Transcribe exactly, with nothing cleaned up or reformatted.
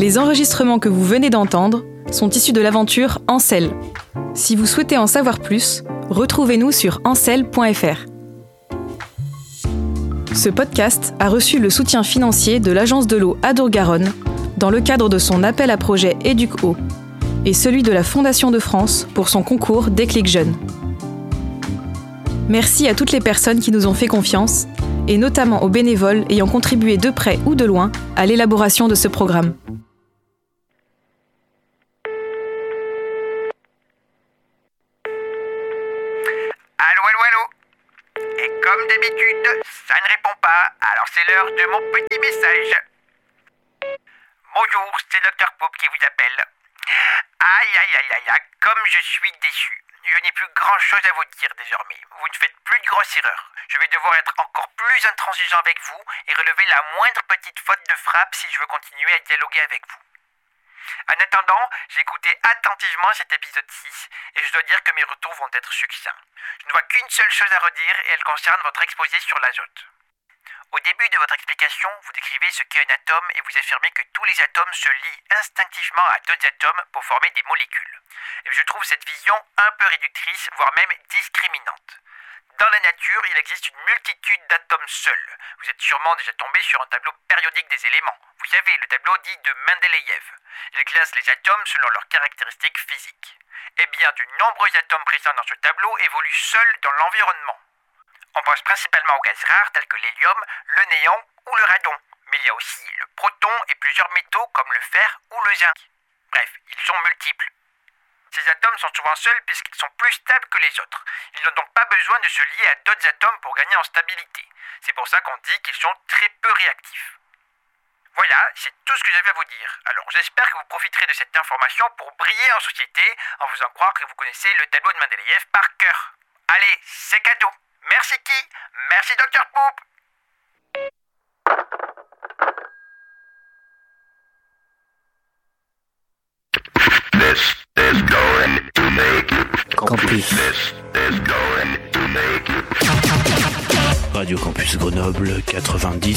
Les enregistrements que vous venez d'entendre sont issus de l'aventure Ancel. Si vous souhaitez en savoir plus, retrouvez-nous sur ancel point f r. Ce podcast a reçu le soutien financier de l'Agence de l'eau Adour-Garonne dans le cadre de son appel à projet Éduc-Eau et celui de la Fondation de France pour son concours Déclic Jeunes. Merci à toutes les personnes qui nous ont fait confiance et notamment aux bénévoles ayant contribué de près ou de loin à l'élaboration de ce programme. Allô, allô, allô. Et comme d'habitude, ça ne répond pas, alors c'est l'heure de mon petit message. Bonjour, c'est Docteur Poop qui vous appelle. Aïe, aïe, aïe, aïe, aïe, comme je suis déçu. Je n'ai plus grand chose à vous dire désormais. Vous ne faites plus de grosses erreurs. Je vais devoir être encore plus intransigeant avec vous et relever la moindre petite faute de frappe si je veux continuer à dialoguer avec vous. En attendant, j'ai écouté attentivement cet épisode six et je dois dire que mes retours vont être succincts. Je ne vois qu'une seule chose à redire et elle concerne votre exposé sur l'azote. Au début de votre explication, vous décrivez ce qu'est un atome et vous affirmez que tous les atomes se lient instinctivement à d'autres atomes pour former des molécules. Et je trouve cette vision un peu réductrice, voire même discriminante. Dans la nature, il existe une multitude d'atomes seuls. Vous êtes sûrement déjà tombé sur un tableau périodique des éléments. Vous savez, le tableau dit de Mendeleïev. Il classe les atomes selon leurs caractéristiques physiques. Eh bien, de nombreux atomes présents dans ce tableau évoluent seuls dans l'environnement. On pense principalement aux gaz rares tels que l'hélium, le néon ou le radon. Mais il y a aussi le proton et plusieurs métaux comme le fer ou le zinc. Bref, ils sont multiples. Ces atomes sont souvent seuls puisqu'ils sont plus stables que les autres. Ils n'ont donc pas besoin de se lier à d'autres atomes pour gagner en stabilité. C'est pour ça qu'on dit qu'ils sont très peu réactifs. Voilà, c'est tout ce que j'avais à vous dire. Alors j'espère que vous profiterez de cette information pour briller en société en faisant croire que vous connaissez le tableau de Mendeleïev par cœur. Allez, c'est cadeau. Merci qui ? Merci Docteur Poop. This is going to make you. Campus. This is going to make you. Radio Campus Grenoble quatre-vingt-dix